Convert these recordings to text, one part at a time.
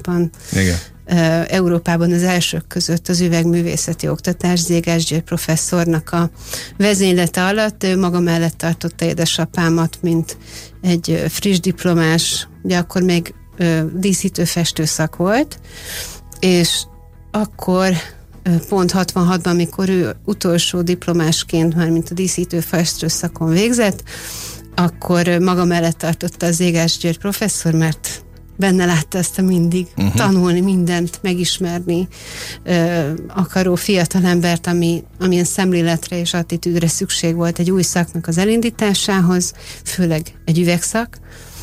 országban, igen. Európában az elsők között az üvegművészeti oktatás Zégás György professzornak a vezénylete alatt. Ő maga mellett tartotta édesapámat, mint egy friss diplomás, ugye akkor még díszítő-festő szak volt, és akkor pont 66-ban, amikor ő utolsó diplomásként, már mint a díszítő-festő szakon végzett, akkor maga mellett tartotta az Zégás György professzor, mert benne látta ezt a mindig tanulni, mindent megismerni akaró fiatalembert, amilyen szemléletre és attitűdre szükség volt egy új szaknak az elindításához, főleg egy üvegszak,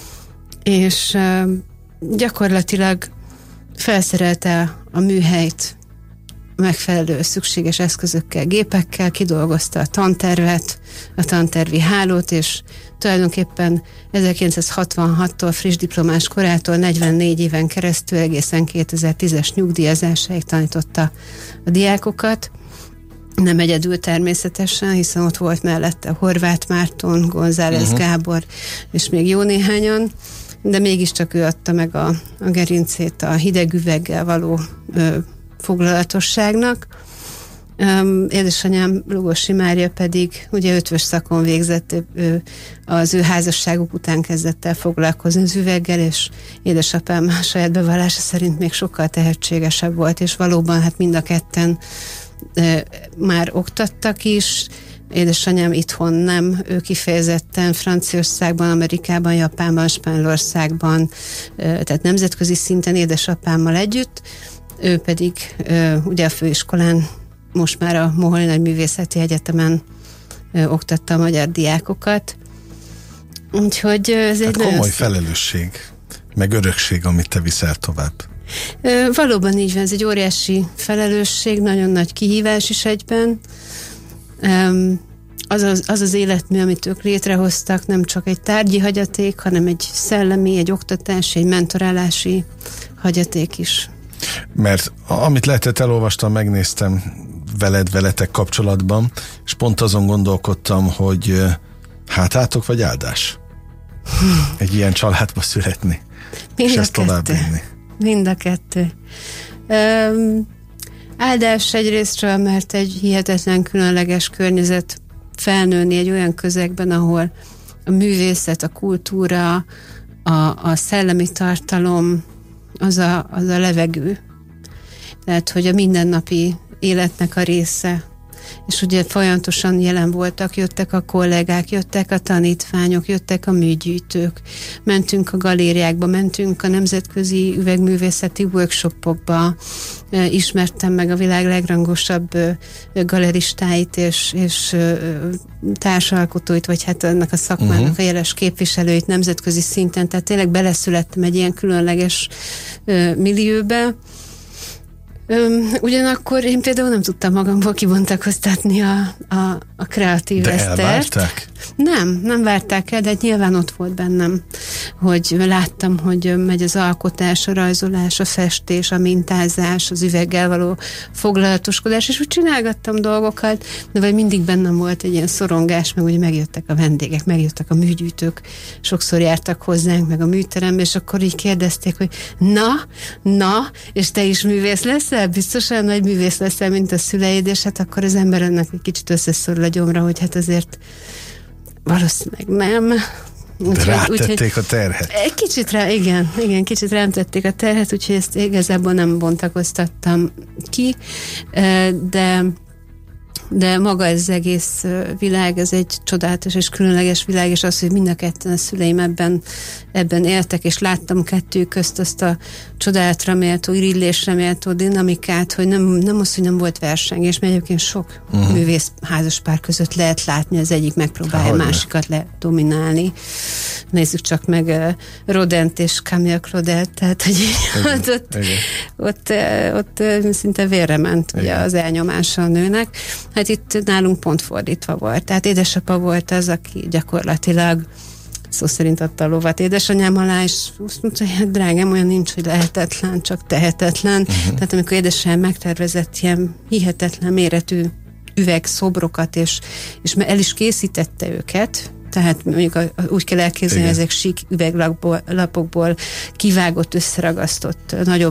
és gyakorlatilag felszerelte a műhelyt megfelelő szükséges eszközökkel, gépekkel, kidolgozta a tantervet, a tantervi hálót, és tulajdonképpen 1966-tól friss diplomás korától 44 éven keresztül egészen 2010-es nyugdíjazásáig tanította a diákokat. Nem egyedül természetesen, hiszen ott volt mellette Horváth Márton, González Gábor, és még jó néhányan, de mégiscsak ő adta meg a gerincét a hideg üveggel való foglalatosságnak. Édesanyám Lugosi Mária pedig ugye ötvös szakon végzett, az ő házasságuk után kezdett el foglalkozni az üveggel, és édesapám a saját bevallása szerint még sokkal tehetségesebb volt, és valóban hát mind a ketten már oktattak is. Édesanyám itthon nem, ő kifejezetten Franciaországban, Amerikában, Japánban, Spanyolországban, tehát nemzetközi szinten édesapámmal együtt, ő pedig ugye a főiskolán, most már a Moholy Nagyművészeti Egyetemen oktatta a magyar diákokat. Úgyhogy ez egy komoly felelősség, meg örökség, amit te viszel tovább. Valóban így van, ez egy óriási felelősség, nagyon nagy kihívás is egyben. Az az életmű, amit ők létrehoztak, nem csak egy tárgyi hagyaték, hanem egy szellemi, egy oktatási, egy mentorálási hagyaték is. Mert amit lehetett, elolvastam, megnéztem veletek kapcsolatban, és pont azon gondolkodtam, hogy hátátok vagy áldás? Egy ilyen családba születni. És ezt továbbvinni. Mind a kettő. Áldás egyrésztről, mert egy hihetetlen különleges környezet felnőni egy olyan közegben, ahol a művészet, a kultúra, a szellemi tartalom, az a levegő. Tehát, hogy a mindennapi életnek a része. És ugye folyamatosan jelen voltak, jöttek a kollégák, jöttek a tanítványok, jöttek a műgyűjtők, mentünk a galériákba, mentünk a nemzetközi üvegművészeti workshopokba, ismertem meg a világ legrangosabb galeristáit és társalkotóit, vagy hát ennek a szakmának a jeles képviselőit nemzetközi szinten, tehát tényleg beleszülettem egy ilyen különleges millióbe. Ugyanakkor én például nem tudtam magamból kibontakoztatni a kreatív esztert. De elvárták? Nem várták el, de nyilván ott volt bennem, hogy láttam, hogy megy az alkotás, a rajzolás, a festés, a mintázás, az üveggel való foglalatoskodás, és úgy csinálgattam dolgokat, de vagy mindig bennem volt egy ilyen szorongás, meg úgy megjöttek a vendégek, megjöttek a műgyűjtők, sokszor jártak hozzánk, meg a műterembe, és akkor így kérdezték, hogy na, és te is művész leszel? Biztosan nagy művész leszel, mint a szüleid, és hát akkor az ember ennek egy kicsit összeszorul a gyomra, hogy hát azért valószínűleg nem. De rátették a terhet. Egy kicsit kicsit rám tették a terhet, úgyhogy ezt igazából nem bontakoztattam ki, de maga ez az egész világ, ez egy csodálatos és különleges világ, és az, hogy mind a ketten a szüleim ebben éltek, és láttam kettő közt azt a csodálatra méltó, irigylésre méltó dinamikát, hogy nem az, hogy nem volt versengés, mert egyébként sok művész házaspár között lehet látni, az egyik megpróbálja másikat dominálni. Nézzük csak meg Rodent és Camille Claudel, tehát hogy ott szinte vérre ment ugye az elnyomása a nőnek. Hát itt nálunk pont fordítva volt. Tehát édesapa volt az, aki gyakorlatilag szó szerint adta a lovat édesanyám alá, és azt mondta, hogy hát drágám, olyan nincs, hogy lehetetlen, csak tehetetlen. Tehát amikor édesanyám megtervezett ilyen hihetetlen méretű üvegszobrokat, és el is készítette őket, tehát mondjuk úgy kell elképzelni, ezek sík üveglapokból kivágott, összeragasztott nagyobb